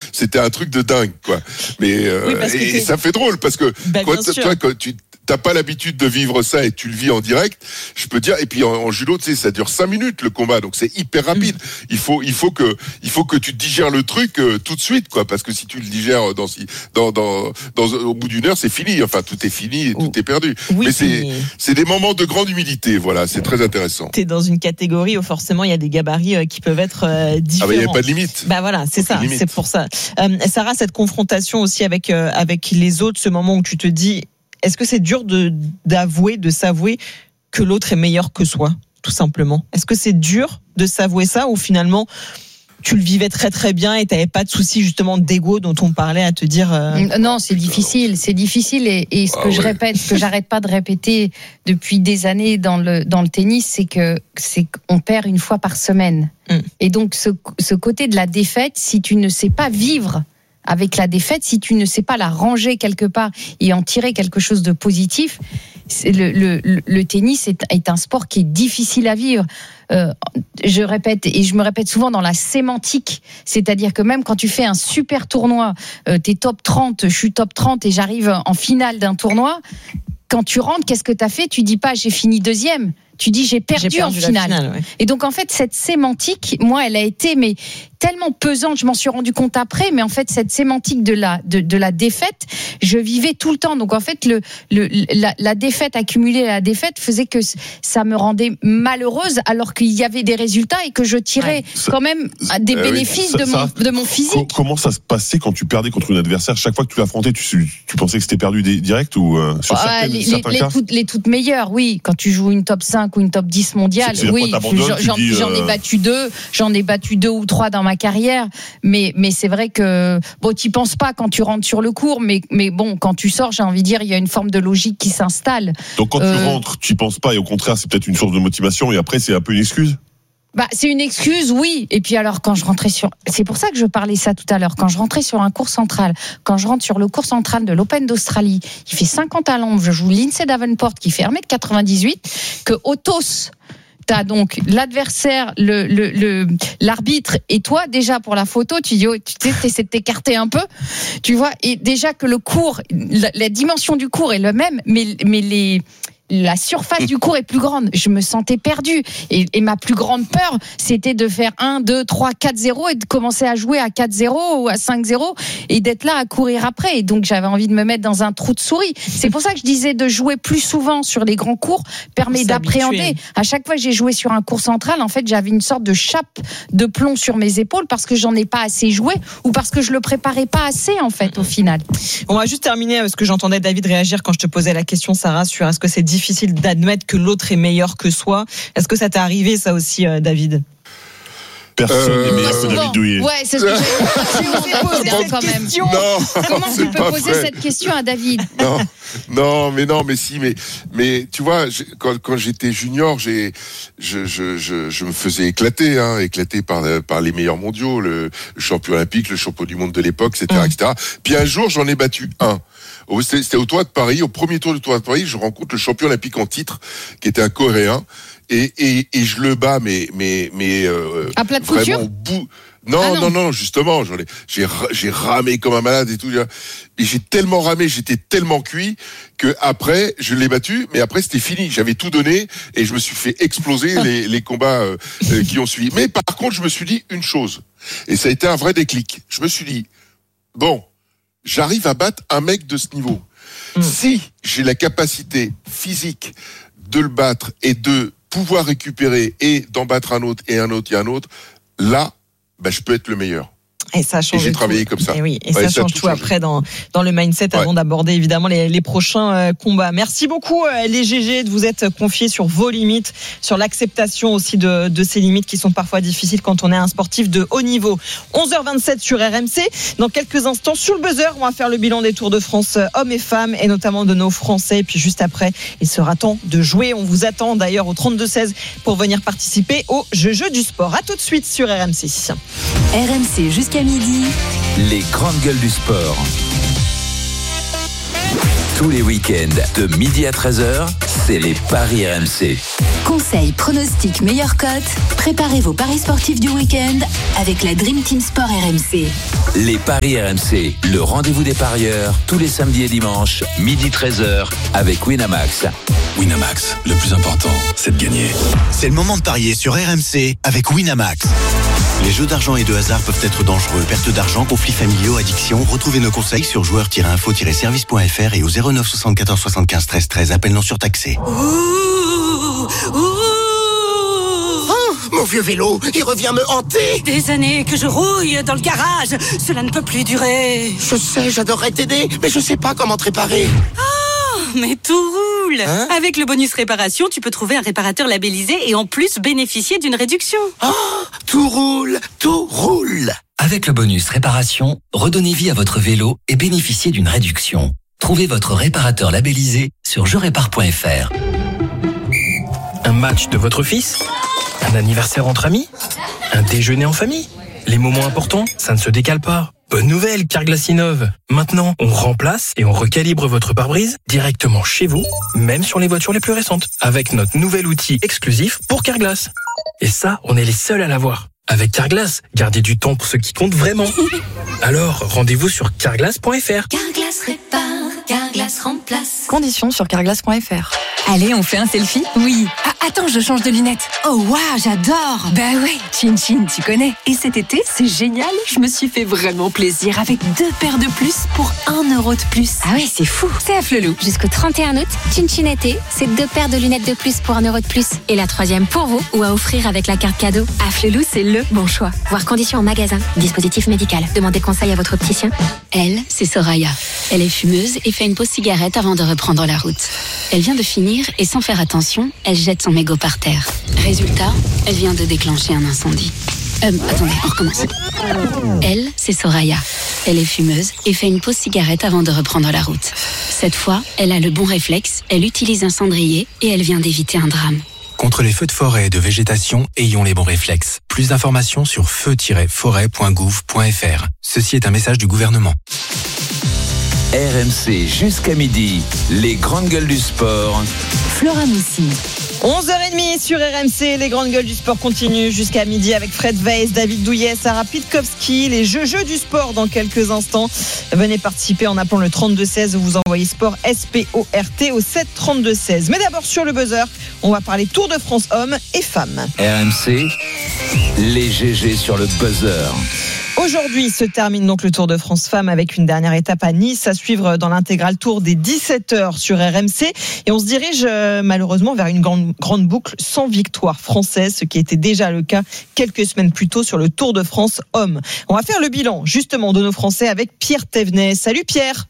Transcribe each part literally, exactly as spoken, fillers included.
c'était un truc de dingue, quoi. Mais euh, oui, et, et ça fait drôle parce que bah, quand, toi, quand tu t'as pas l'habitude de vivre ça et tu le vis en direct, je peux dire. Et puis en, en judo, tu sais, ça dure cinq minutes le combat, donc c'est hyper rapide. Mmh. Il faut, il faut que, il faut que tu digères le truc euh, tout de suite, quoi, parce que si tu le digères dans, dans, dans, dans au bout d'une heure, c'est fini. Enfin, tout est fini et tout est perdu. Oui, mais c'est, mais... c'est des moments de grande humilité. Voilà, c'est très intéressant. T'es dans une catégorie où forcément il y a des gabarits euh, qui peuvent être euh, différents. Ah bah il y a pas de limite. Bah voilà, c'est ça, c'est pour ça. Euh, Sarah, cette confrontation aussi avec euh, avec les autres, ce moment où tu te dis. Est-ce que c'est dur de, d'avouer, de s'avouer que l'autre est meilleur que soi, tout simplement? Est-ce que c'est dur de s'avouer ça ou finalement tu le vivais très très bien et tu n'avais pas de souci justement d'ego dont on parlait à te dire euh... Non, c'est difficile, c'est difficile et, et ce que ah, je ouais. répète, ce que j'arrête pas de répéter depuis des années dans le dans le tennis, c'est que c'est qu'on perd une fois par semaine. Mm. Et donc ce ce côté de la défaite, si tu ne sais pas vivre avec la défaite, si tu ne sais pas la ranger quelque part et en tirer quelque chose de positif, c'est le, le, le tennis est, est un sport qui est difficile à vivre. Euh, je répète, et je me répète souvent dans la sémantique, c'est-à-dire que même quand tu fais un super tournoi, euh, t'es top trente, je suis top trente et j'arrive en finale d'un tournoi, quand tu rentres, qu'est-ce que t'as fait? Tu dis pas j'ai fini deuxième, tu dis j'ai perdu, j'ai perdu en finale. finale ouais. Et donc en fait cette sémantique, moi elle a été mais tellement pesante, je m'en suis rendu compte après, mais en fait cette sémantique de la de, de la défaite, je vivais tout le temps. Donc en fait le, le la, la défaite accumulée, la défaite faisait que ça me rendait malheureuse alors qu'il y avait des résultats et que je tirais ouais. ça, quand même des euh, bénéfices oui, ça, de mon ça, de mon physique. Comment ça se passait quand tu perdais contre un adversaire? Chaque fois que tu l'affrontais, tu tu pensais que c'était perdu direct ou euh, sur ah, certaines, les, certains les, cas les toutes les toutes meilleures, oui. Quand tu joues une top cinq ou une top dix mondiale, c'est, c'est oui. J'en, dis, j'en ai euh... battu deux, j'en ai battu deux ou trois dans ma carrière, mais mais c'est vrai que bon, t'y penses pas quand tu rentres sur le court, mais mais bon, quand tu sors, j'ai envie de dire, il y a une forme de logique qui s'installe. Donc quand euh... tu rentres, tu y penses pas, et au contraire, c'est peut-être une source de motivation, et après c'est un peu une excuse. Bah, c'est une excuse, oui. Et puis alors, quand je rentrais sur, c'est pour ça que je parlais ça tout à l'heure. Quand je rentrais sur un court central, quand je rentre sur le court central de l'Open d'Australie, il fait cinquante à l'ombre, je joue Lindsay Davenport qui fait un mètre quatre-vingt-dix-huit, que Otos, t'as donc l'adversaire, le, le, le, l'arbitre et toi, déjà pour la photo, tu dis, oh, tu essaies de t'écarter un peu, tu vois, et déjà que le court, la, la dimension du court est le même, mais, mais les, la surface du court est plus grande. Je me sentais perdue. Et, et ma plus grande peur, c'était de faire un, deux, trois, quatre zéro et de commencer à jouer à quatre zéro ou à cinq zéro et d'être là à courir après. Et donc, j'avais envie de me mettre dans un trou de souris. C'est pour ça que je disais de jouer plus souvent sur les grands cours permet d'appréhender. À chaque fois que j'ai joué sur un court central, en fait, j'avais une sorte de chape de plomb sur mes épaules parce que j'en ai pas assez joué ou parce que je le préparais pas assez, en fait, au final. On va juste terminer parce que j'entendais David réagir quand je te posais la question, Sarah, sur est-ce que c'est difficile difficile d'admettre que l'autre est meilleur que soi. Est-ce que ça t'est arrivé, ça aussi, euh, David? Personne n'est euh, meilleur que David Douillet. Ouais, c'est ce que j'ai posé quand même. Non, comment tu peux poser vrai. cette question à David? Non, non, mais non, mais si, mais, mais tu vois, quand, quand j'étais junior, j'ai, je, je, je, je me faisais éclater, hein, éclater par, par les meilleurs mondiaux, le, le champion olympique, le champion du monde de l'époque, et cetera, mmh. et cetera. Puis un jour, j'en ai battu un. C'était, c'était au Tournoi de Paris, au premier tour du Tournoi de Paris, je rencontre le champion olympique en titre, qui était un Coréen, et, et, et je le bats, mais, mais, mais, euh, à plat de couture? Au bout. Non, ah non, non, non, justement, j'en ai, j'ai, j'ai ramé comme un malade et tout. Et j'ai tellement ramé, j'étais tellement cuit que après, je l'ai battu, mais après c'était fini. J'avais tout donné et je me suis fait exploser les, les combats euh, euh, qui ont suivi. Mais par contre, je me suis dit une chose, et ça a été un vrai déclic. Je me suis dit, bon, j'arrive à battre un mec de ce niveau. Mmh. Si j'ai la capacité physique de le battre et de pouvoir récupérer et d'en battre un autre et un autre et un autre, là, bah, je peux être le meilleur. Et ça change. Et j'ai tout. travaillé comme ça. Et oui, et ouais, ça, ça change tout, tout après dans dans le mindset ouais. avant d'aborder évidemment les, les prochains euh, combats. Merci beaucoup euh, les G G de vous être confiés sur vos limites, sur l'acceptation aussi de de ces limites qui sont parfois difficiles quand on est un sportif de haut niveau. onze heures vingt-sept sur R M C. Dans quelques instants sur le buzzer, on va faire le bilan des Tours de France hommes et femmes et notamment de nos Français. Et puis juste après, il sera temps de jouer. On vous attend d'ailleurs au trente-deux seize pour venir participer au Jeux Jeux du sport. À tout de suite sur R M C. R M C jusqu'à midi. Les grandes gueules du sport. Tous les week-ends, de midi à treize heures, c'est les paris R M C. Conseils, pronostics, meilleures cotes. Préparez vos paris sportifs du week-end avec la Dream Team Sport R M C. Les paris R M C, le rendez-vous des parieurs, tous les samedis et dimanches, midi treize heures, avec Winamax. Winamax, le plus important, c'est de gagner. C'est le moment de parier sur R M C avec Winamax. Les jeux d'argent et de hasard peuvent être dangereux. Perte d'argent, conflits familiaux, addiction. Retrouvez nos conseils sur joueurs tiret info tiret service point f r et au zéro neuf soixante-quatorze soixante-quinze treize treize. Appel non surtaxé. Ouh, ouh. Oh, mon vieux vélo, il revient me hanter. Des années que je rouille dans le garage. Cela ne peut plus durer. Je sais, j'adorerais t'aider, mais je sais pas comment te réparer. Oh, mais tout roule. Hein? Avec le bonus réparation, tu peux trouver un réparateur labellisé et en plus bénéficier d'une réduction. Oh, tout roule, tout roule. Avec le bonus réparation, redonnez vie à votre vélo et bénéficiez d'une réduction. Trouvez votre réparateur labellisé sur je répare point f r. Un match de votre fils? Un anniversaire entre amis? Un déjeuner en famille? Les moments importants, ça ne se décale pas. Bonne nouvelle, Carglass innove. Maintenant, on remplace et on recalibre votre pare-brise directement chez vous, même sur les voitures les plus récentes, avec notre nouvel outil exclusif pour Carglass. Et ça, on est les seuls à l'avoir. Avec Carglass, gardez du temps pour ce qui compte vraiment. Alors, rendez-vous sur carglass point f r. Carglass répare, Carglass remplace. Conditions sur carglass point f r. Allez, on fait un selfie? Oui. Ah, attends, je change de lunettes. Oh, waouh, j'adore. Bah ouais, Chin Chin, tu connais. Et cet été, c'est génial. Je me suis fait vraiment plaisir avec deux paires de plus pour un euro de plus. Ah ouais, c'est fou. C'est à Flelou. Jusqu'au trente et un août, Chin Chin été, c'est deux paires de lunettes de plus pour un euro de plus. Et la troisième pour vous ou à offrir avec la carte cadeau. À Flelou, c'est le bon choix. Voir conditions en magasin. Dispositif médical. Demandez conseil à votre opticien. Elle, c'est Soraya. Elle est fumeuse et fait une pause cigarette avant de reprendre la route. Elle vient de finir et sans faire attention, elle jette son mégot par terre. Résultat, elle vient de déclencher un incendie. Euh, attendez, on recommence. Elle, c'est Soraya. Elle est fumeuse et fait une pause cigarette avant de reprendre la route. Cette fois, elle a le bon réflexe, elle utilise un cendrier et elle vient d'éviter un drame. Contre les feux de forêt et de végétation, ayons les bons réflexes. Plus d'informations sur feu tiret forêt point gouv point f r. Ceci est un message du gouvernement. R M C jusqu'à midi, les grandes gueules du sport. Flora Moussi. onze heures trente sur R M C, les grandes gueules du sport continuent jusqu'à midi avec Fred Weiss, David Douillet, Sarah Pitkowski, les jeux jeux du sport dans quelques instants. Venez participer en appelant le trente-deux seize ou vous envoyez sport S P O R T au sept trente-deux seize. Mais d'abord sur le buzzer, on va parler Tour de France hommes et femmes. R M C, les G G sur le buzzer. Aujourd'hui se termine donc le Tour de France femmes avec une dernière étape à Nice à suivre dans l'intégral tour des dix-sept heures sur R M C. Et on se dirige malheureusement vers une grande, grande boucle sans victoire française, ce qui était déjà le cas quelques semaines plus tôt sur le Tour de France hommes. On va faire le bilan justement de nos Français avec Pierre Thévenet. Salut Pierre.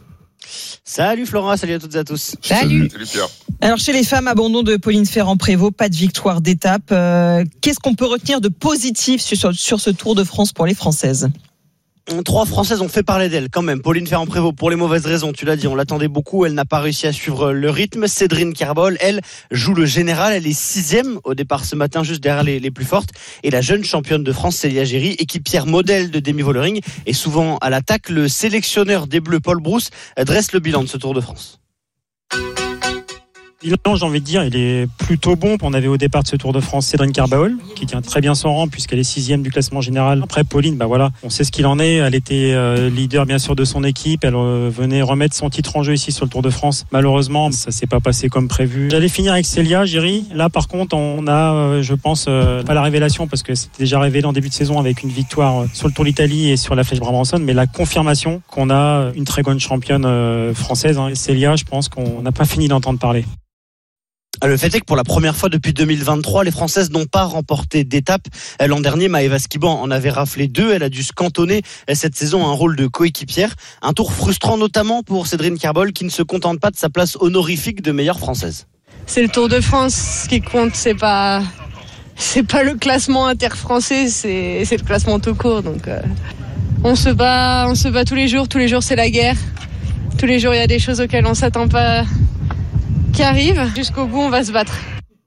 Salut Flora, salut à toutes et à tous. Salut. Salut Pierre. Alors chez les femmes, abandon de Pauline Ferrand-Prévot, pas de victoire d'étape. Euh, qu'est-ce qu'on peut retenir de positif sur, sur ce Tour de France pour les Françaises ? Trois Françaises ont fait parler d'elle quand même. Pauline Ferrand-Prévot, pour les mauvaises raisons, tu l'as dit, on l'attendait beaucoup, elle n'a pas réussi à suivre le rythme. Cédrine Kerbol, elle, joue le général, elle est sixième au départ ce matin, juste derrière les, les plus fortes. Et la jeune championne de France, Célia Géry, équipière modèle de Demi Vollering, et souvent à l'attaque, le sélectionneur des Bleus, Paul Brousse, dresse le bilan de ce Tour de France. Bilan, j'ai envie de dire, il est plutôt bon. On avait au départ de ce Tour de France Cédrine Kerbol, qui tient très bien son rang puisqu'elle est sixième du classement général. Après Pauline, bah voilà, on sait ce qu'il en est. Elle était euh, leader bien sûr de son équipe. Elle euh, venait remettre son titre en jeu ici sur le Tour de France. Malheureusement, ça s'est pas passé comme prévu. J'allais finir avec Célia Géry. Là, par contre, on a, euh, je pense, euh, pas la révélation parce que c'était déjà révélé en début de saison avec une victoire euh, sur le Tour d'Italie et sur la Flèche Brabançonne, mais la confirmation qu'on a une très bonne championne euh, française. Hein. Célia, je pense qu'on n'a pas fini d'entendre parler. Le fait est que pour la première fois depuis deux mille vingt-trois, les Françaises n'ont pas remporté d'étape. L'an dernier, Maëva Skiban en avait raflé deux. Elle a dû se cantonner cette saison à un rôle de coéquipière. Un tour frustrant notamment pour Cédrine Kerbol qui ne se contente pas de sa place honorifique de meilleure Française. C'est le Tour de France. Ce qui compte, c'est pas, c'est pas le classement interfrançais, c'est, c'est le classement tout court. Donc, euh, on se bat, on se bat tous les jours. Tous les jours, c'est la guerre. Tous les jours, il y a des choses auxquelles on s'attend pas qui arrive. Jusqu'au bout, on va se battre.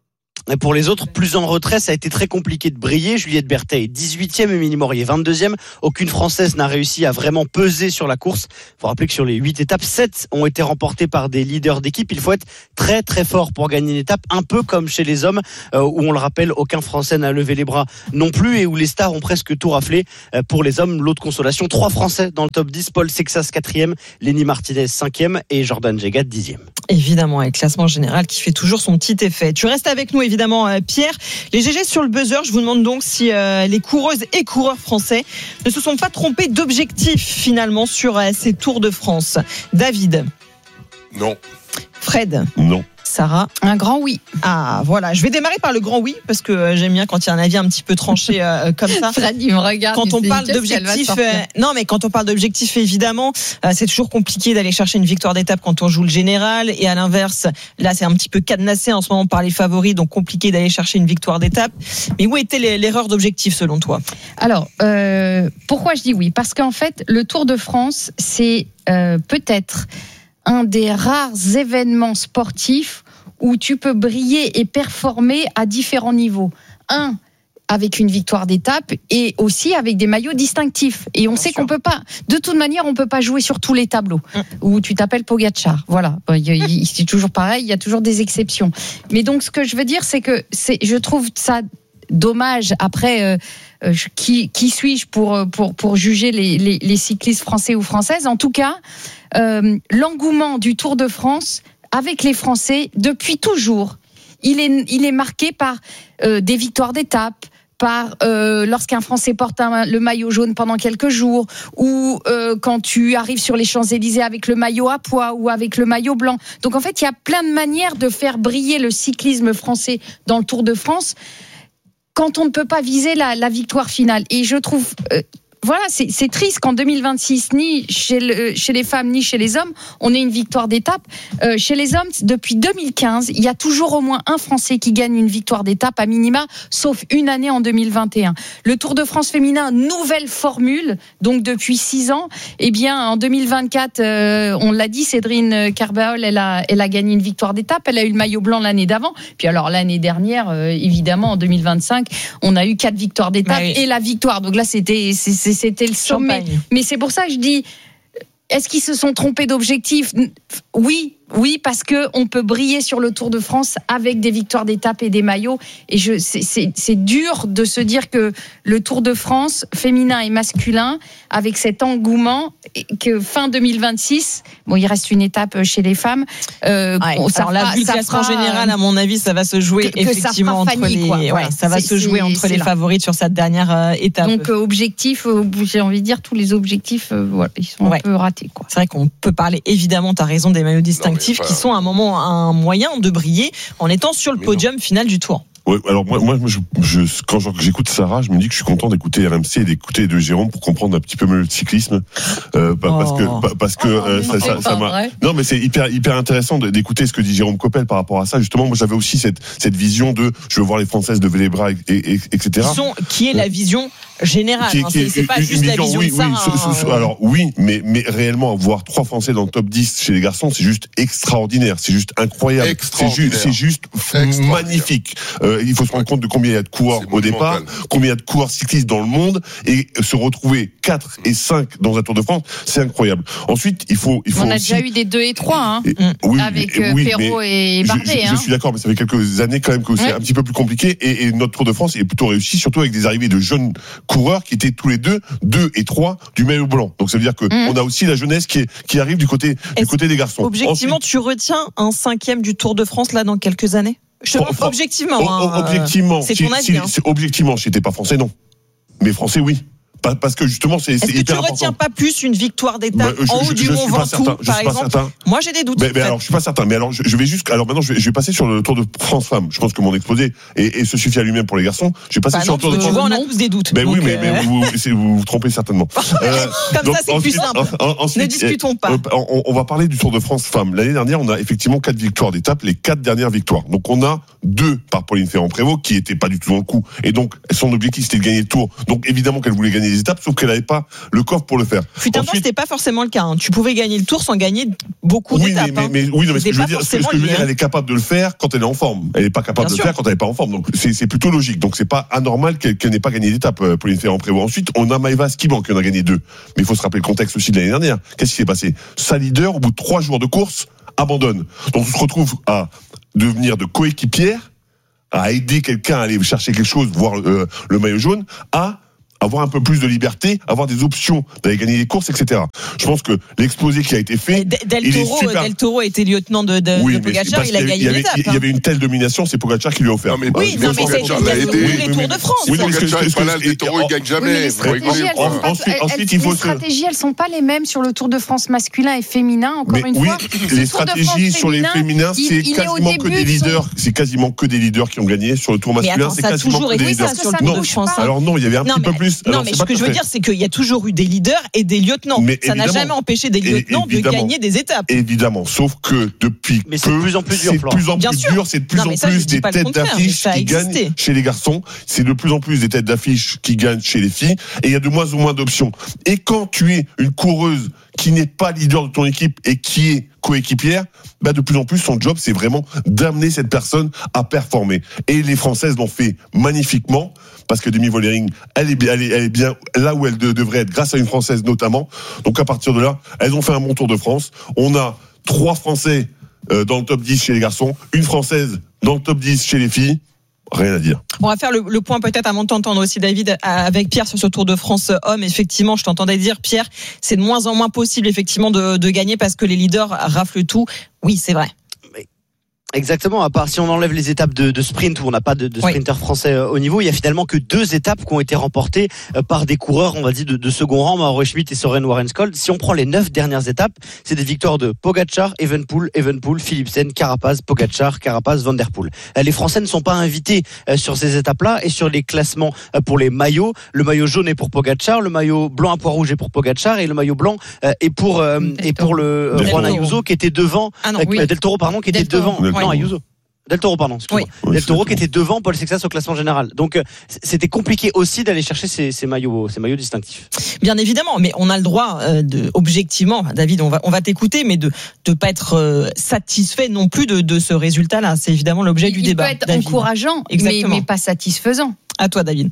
Et pour les autres, plus en retrait, ça a été très compliqué de briller. Juliette Berthet est dix-huitième, Émilie Morier vingt-deuxième. Aucune Française n'a réussi à vraiment peser sur la course. Il faut rappeler que sur les huit étapes, sept ont été remportées par des leaders d'équipe. Il faut être très très fort pour gagner une étape, un peu comme chez les hommes, euh, où on le rappelle, aucun Français n'a levé les bras non plus et où les stars ont presque tout raflé. Euh, pour les hommes, l'autre consolation, trois Français dans le top dix. Paul Sexas quatrième, Lenny Martinez cinquième et Jordan Jegat dixième. Évidemment, avec le classement général qui fait toujours son petit effet. Tu restes avec nous, évidemment, euh, Pierre. Les G G sur le buzzer, je vous demande donc si euh, les coureuses et coureurs français ne se sont pas trompés d'objectif, finalement, sur euh, ces Tours de France. David? Non. Fred? Non. Sarah? Un grand oui. Ah, voilà. Je vais démarrer par le grand oui, parce que euh, j'aime bien quand il y a un avis un petit peu tranché euh, comme ça. Fred, il me regarde. Quand on parle d'objectif, euh, non, mais quand on parle d'objectif, évidemment, euh, c'est toujours compliqué d'aller chercher une victoire d'étape quand on joue le général. Et à l'inverse, là, c'est un petit peu cadenassé en ce moment par les favoris, donc compliqué d'aller chercher une victoire d'étape. Mais où était l'erreur d'objectif, selon toi? Alors, euh, pourquoi je dis oui? Parce qu'en fait, le Tour de France, c'est euh, peut-être un des rares événements sportifs où tu peux briller et performer à différents niveaux. Un, avec une victoire d'étape et aussi avec des maillots distinctifs. Et on Bien sait sûr. qu'on peut pas, de toute manière, on peut pas jouer sur tous les tableaux mmh. où tu t'appelles Pogacar. Voilà. C'est toujours pareil, il y a toujours des exceptions. Mais donc, ce que je veux dire, c'est que c'est, je trouve ça dommage. Après, euh, euh, qui, qui suis-je pour, pour, pour juger les, les, les cyclistes français ou françaises? En tout cas, euh, l'engouement du Tour de France avec les Français, depuis toujours, il est, il est marqué par euh, des victoires d'étape, par euh, lorsqu'un Français porte un, le maillot jaune pendant quelques jours, ou euh, quand tu arrives sur les Champs-Élysées avec le maillot à pois ou avec le maillot blanc. Donc en fait, il y a plein de manières de faire briller le cyclisme français dans le Tour de France quand on ne peut pas viser la, la victoire finale. Et je trouve... Euh, Voilà, c'est, c'est triste qu'en deux mille vingt-six, ni chez, le, chez les femmes ni chez les hommes, on ait une victoire d'étape. Euh, chez les hommes, depuis deux mille quinze, il y a toujours au moins un Français qui gagne une victoire d'étape à minima, sauf une année en deux mille vingt et un. Le Tour de France féminin, nouvelle formule, donc depuis six ans. Eh bien, en deux mille vingt-quatre, euh, on l'a dit, Cédrine Carbaol, elle a, elle a gagné une victoire d'étape. Elle a eu le maillot blanc l'année d'avant. Puis alors l'année dernière, euh, évidemment, en deux mille vingt-cinq, on a eu quatre victoires d'étape oui. et la victoire. Donc là, c'était c'est, c'est c'était le sommet. Champagne. Mais c'est pour ça que je dis, est-ce qu'ils se sont trompés d'objectif? Oui, oui, parce que on peut briller sur le Tour de France avec des victoires d'étape et des maillots. Et je, c'est, c'est, c'est dur de se dire que le Tour de France féminin et masculin, avec cet engouement, que fin deux mille vingt-six, bon, il reste une étape chez les femmes. Euh, ouais, bon, ça alors là, vu le classement général, à mon avis, ça va se jouer que, effectivement que ça entre Fanny, les, quoi. Ouais, voilà, ça va se jouer entre les là. favorites sur cette dernière euh, étape. Donc euh, objectif, euh, j'ai envie de dire tous les objectifs, euh, voilà, ils sont ouais. un peu ratés, quoi. C'est vrai qu'on peut parler évidemment, t'as raison, des maillots distinctifs. Enfin, qui sont à un moment un moyen de briller en étant sur le podium non. final du Tour. Ouais, alors moi, moi je, je, quand j'écoute Sarah, je me dis que je suis content d'écouter R M C et d'écouter de Jérôme pour comprendre un petit peu mieux le cyclisme, euh, oh. parce que parce que oh, euh, ça, ça, ça m'a. Non, mais c'est hyper hyper intéressant d'écouter ce que dit Jérôme Coppel par rapport à ça. Justement, moi j'avais aussi cette cette vision de je veux voir les Françaises lever les bras et, et, et et cetera. Qui, sont, qui est la vision générale. Qui est, hein, qui est, c'est, c'est pas juste vision, la vision oui, de Sarah. Oui, hein, sous, sous, alors oui, mais mais réellement voir trois Français dans le top dix chez les garçons, c'est juste extraordinaire, c'est juste incroyable, c'est juste c'est juste magnifique. Euh, il faut se rendre compte de combien il y a de coureurs au départ, combien il y a de coureurs cyclistes dans le monde, et se retrouver quatre et cinq dans un Tour de France, c'est incroyable. Ensuite, il faut, il faut on a aussi... déjà eu des deux et trois, hein, et, oui, avec et, oui, Perrault et Bardet. Je, je, hein. je suis d'accord, mais ça fait quelques années quand même que c'est ouais. un petit peu plus compliqué, et, et notre Tour de France est plutôt réussi, surtout avec des arrivées de jeunes coureurs qui étaient tous les deux, deux et trois du maillot blanc. Donc ça veut dire que mmh. on a aussi la jeunesse qui, est, qui arrive du côté, du côté des garçons. Objectivement, Ensuite, tu retiens un cinquième du Tour de France là dans quelques années? Je te enfin, objectivement, hein, objectivement, c'est ton avis. Si, hein. si, objectivement, si t'es pas français, non. Mais français, oui. Parce que justement, c'est, Est-ce c'est que hyper tu important. retiens pas plus une victoire d'étape bah, je, en haut je, du je Mont Ventoux, par exemple? Certain. Moi, j'ai des doutes. Mais, mais alors, je suis pas certain. Mais alors, je, je vais juste. Alors maintenant, je vais, je vais passer sur le Tour de France femmes. Je pense que mon exposé est, est se suffit à lui-même pour les garçons. Je vais passer bah sur non, le Tour de France. France. Tu vois, on a tous des doutes. Mais donc oui, mais, euh... mais vous, vous, vous vous trompez certainement. euh, Comme donc, ça, c'est ensuite, plus simple. En, ensuite, ne discutons pas. Euh, on, on va parler du Tour de France femmes. L'année dernière, on a effectivement quatre victoires d'étape, les quatre dernières victoires. Donc on a deux par Pauline Ferrand-Prévot qui était pas du tout dans le coup. Et donc son objectif c'était de gagner le Tour. Donc évidemment qu'elle voulait gagner gagner les étapes, sauf qu'elle n'avait pas le corps pour le faire. Fut un temps, c'était pas forcément le cas. Hein. Tu pouvais gagner le Tour sans gagner beaucoup oui, d'étapes. Mais, hein. mais, mais, oui, non, mais ce que je veux dire, ce que je veux dire, hein. elle est capable de le faire quand elle est en forme. Elle n'est pas capable Bien de sûr. le faire quand elle n'est pas en forme. Donc c'est, c'est plutôt logique. Donc c'est pas anormal qu'elle, qu'elle n'ait pas gagné d'étape, Pauline Ferrand-Prévot. Ensuite, on a Maëva Skiban qui en a gagné deux. Mais il faut se rappeler le contexte aussi de l'année dernière. Qu'est-ce qui s'est passé? Sa leader, au bout de trois jours de course, abandonne. Donc on se retrouve à devenir de coéquipière, à aider quelqu'un à aller chercher quelque chose, voir euh, le maillot jaune, à avoir un peu plus de liberté, avoir des options d'aller gagner les courses, et cetera. Je pense que l'exposé qui a été fait, Del il Toro, est super... Del Toro était lieutenant de, de, oui, de Pogacar, il a gagné il l'étape. Il y avait une telle domination, c'est Pogacar qui lui a offert. Non, mais, oui, non, mais c'est Pogacar l'a aidé. Les Tours de France. Oui, Pogacar n'est pas là, Del Toro, il gagne jamais. Les stratégies, elles sont pas les mêmes sur le Tour de France masculin et féminin, encore une fois. Oui, les stratégies sur les féminins, c'est quasiment que des leaders, c'est quasiment que des leaders qui ont gagné sur le Tour masculin, c'est quasiment que des leaders. Non, alors non, il y avait un petit peu plus. Non, mais ce que je veux dire, c'est qu'il y a toujours eu des leaders et des lieutenants. Mais ça n'a jamais empêché des lieutenants de gagner des étapes. Évidemment, sauf que depuis mais c'est de plus en plus dur, c'est de plus en plus dur, c'est de plus en plus des têtes d'affiche qui gagnent chez les garçons, c'est de plus en plus des têtes d'affiche qui gagnent chez les filles, et il y a de moins en moins d'options. Et quand tu es une coureuse qui n'est pas leader de ton équipe et qui est coéquipière, bah de plus en plus son job c'est vraiment d'amener cette personne à performer. Et les Françaises l'ont fait magnifiquement, parce que Demi Vollering, elle est, elle est, elle est bien là où elle de, devrait être, grâce à une Française notamment. Donc à partir de là, elles ont fait un bon Tour de France. On a trois Français euh, dans le top dix chez les garçons, une Française dans le top dix chez les filles. Rien à dire. On va faire le, le point peut-être avant de t'entendre aussi, David, avec Pierre sur ce Tour de France homme. Effectivement, je t'entendais dire, Pierre, c'est de moins en moins possible effectivement de, de gagner parce que les leaders raflent tout. Oui, c'est vrai. Exactement, à part si on enlève les étapes de, de sprint où on n'a pas de, de sprinteurs oui. français euh, au niveau, il y a finalement que deux étapes qui ont été remportées euh, par des coureurs, on va dire, de, de second rang, Mauro Schmidt et Søren Warenskold. Si on prend les neuf dernières étapes, c'est des victoires de Pogacar, Evenepoel, Evenepoel, Philipsen, Carapaz, Pogacar, Carapaz, Van der Poel. Euh, les Français ne sont pas invités euh, sur ces étapes-là et sur les classements euh, pour les maillots. Le maillot jaune est pour Pogacar, le maillot blanc à pois rouge est pour Pogacar et le maillot blanc euh, est pour euh, est pour le euh, Juan Ayuso qui était devant ah non, euh, oui. Del Toro pardon qui était Del Toro. devant non Ayuso. Del Toro, pardon, excuse-moi. Oui. Del Toro qui était devant Paul Sexas au classement général. Donc, euh, c'était compliqué aussi d'aller chercher ces, ces maillots, ces maillots distinctifs. Bien évidemment, mais on a le droit euh, de, objectivement, David, on va, on va t'écouter, mais de, de pas être euh, satisfait non plus de, de ce résultat-là. C'est évidemment l'objet il, du il débat. Il peut être David. encourageant, mais, mais pas satisfaisant. À toi, David.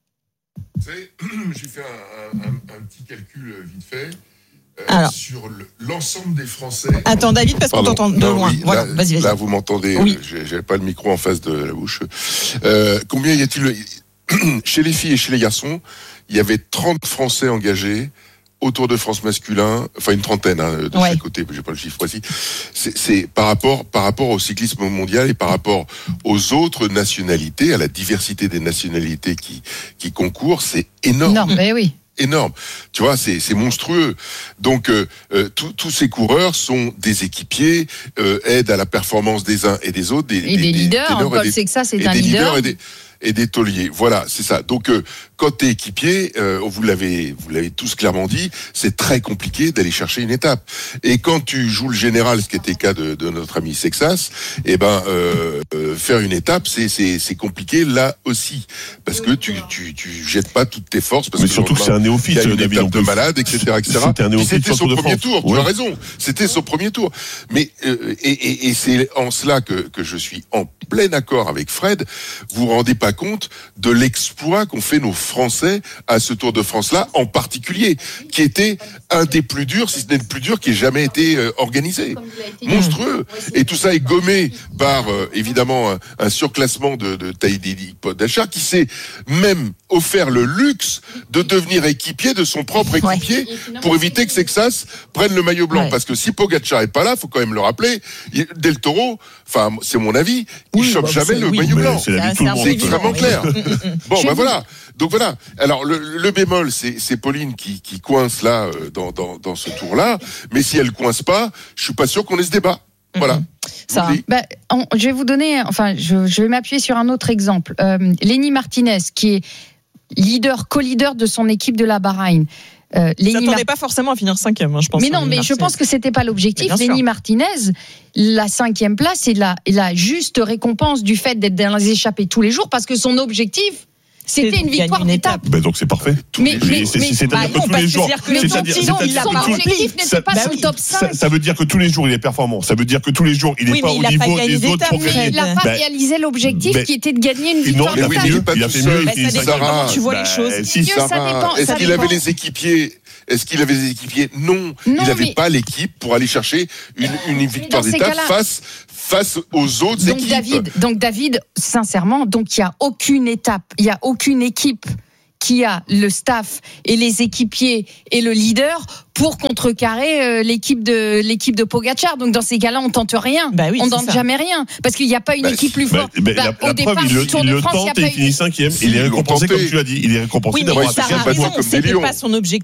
Vous savez, j'ai fait un, un, un petit calcul vite fait. Euh, Alors. Sur le, l'ensemble des Français. Attends, David, parce Pardon. qu'on t'entend de non, loin. Oui, voilà, là, vas-y, vas-y. Là, vous m'entendez. Oui. Euh, j'ai pas le micro en face de la bouche. Euh, combien y a-t-il chez les filles et chez les garçons? Il y avait trente Français engagés au Tour de France masculin, enfin une trentaine hein, de ouais. chaque côté. J'ai pas le chiffre précis. C'est, c'est par rapport, par rapport au cyclisme mondial et par rapport aux autres nationalités, à la diversité des nationalités qui qui concourent, c'est énorme. Non, mais oui. Énorme, tu vois, c'est c'est monstrueux. Donc euh, euh, tous ces coureurs sont des équipiers, euh, aident à la performance des uns et des autres, des, et des, des leaders. Des, Paul Sexas c'est et un des leader. Et des, et des tauliers. Voilà, c'est ça. Donc euh, quand t'es équipier, euh, vous l'avez vous l'avez tous clairement dit, c'est très compliqué d'aller chercher une étape. Et quand tu joues le général, ce qui était le cas de, de notre ami Sexas, eh ben euh, euh, faire une étape, c'est c'est c'est compliqué là aussi, parce que tu tu tu jettes pas toutes tes forces. Parce Mais que surtout que c'est un néophyte, il y a une David, étape de malade, et cetera, et cetera. C'était un néophyte. C'était son premier tour. Tu ouais. as raison. C'était son premier tour. Mais euh, et, et, et c'est en cela que que je suis en plein accord avec Fred. Vous vous rendez pas compte de l'exploit qu'ont fait nos Français à ce Tour de France-là, en particulier, qui était un des plus durs, si ce n'est le plus dur qui ait jamais été euh, organisé. Monstrueux. Et tout ça est gommé par, euh, évidemment, un, un surclassement de, de Tadej Pogacar, qui s'est même offert le luxe de devenir équipier de son propre équipier ouais. pour éviter que Sexas prenne le maillot blanc. Ouais. Parce que si Pogacar est pas là, faut quand même le rappeler, Del Toro, enfin, c'est mon avis, il oui, chope bah, jamais le oui, maillot blanc. C'est, c'est, c'est, c'est extrêmement clair. Bon, ben bah, voilà. Donc voilà. Alors le, le bémol, c'est, c'est Pauline qui, qui coince là euh, dans, dans, dans ce tour-là. Mais si elle coince pas, je suis pas sûr qu'on ait ce débat. Voilà. Ça. Bah, on, je vais vous donner, enfin, je, je vais m'appuyer sur un autre exemple. Euh, Lenny Martinez, qui est leader, co-leader de son équipe de la Bahreïn. Euh, Lenny Mar... s'attendait pas forcément à finir cinquième, hein, je pense. Mais non, mais Martinez. Je pense que c'était pas l'objectif. Lenny Martinez, la cinquième place, c'est la, la juste récompense du fait d'être dans les échappées tous les jours, parce que son objectif, C'était une victoire d'étape. Ben donc c'est parfait. Mais, mais, c'est, mais c'est-à-dire bah, que tous les jours, son objectif n'était pas sur le top cinq. Ça veut dire que tous les jours il est performant. Ça veut dire que tous les jours il n'est pas au niveau des autres pour gagner. Il n'a pas réalisé l'objectif qui était de gagner une victoire d'étape. Il a fait mieux. Ça dépend comment tu vois les choses. Est-ce qu'il avait les équipiers? Est-ce qu'il avait des équipiers? Non, non, il n'avait mais... pas l'équipe pour aller chercher une, une victoire d'étape face, face aux autres donc équipes. David, donc David, sincèrement, donc il n'y a aucune étape, il n'y a aucune équipe qui a le staff et les équipiers et le leader pour contrecarrer euh, l'équipe de l'équipe de Pogacar. Donc dans ces cas-là, on tente rien, bah oui, on tente jamais rien parce qu'il n'y a pas une bah, équipe plus forte. Bah, bah, bah, au la départ preuve, du Tour de France, il le tente et il finit cinquième. Il est récompensé comme tu l'as dit. Il est récompensé oui, d'avoir fait un raison. C'était pas son objectif.